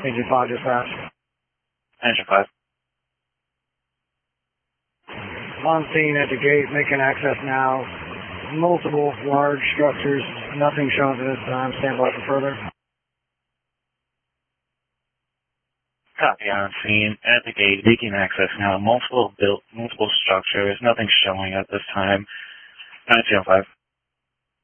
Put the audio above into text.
Engine 5 dispatch. Engine 5. On scene at the gate, making access now. Multiple large structures, nothing shown at this time. Stand by for further. Copy, on scene at the gate, making access now. Multiple structures, nothing showing at this time. 905.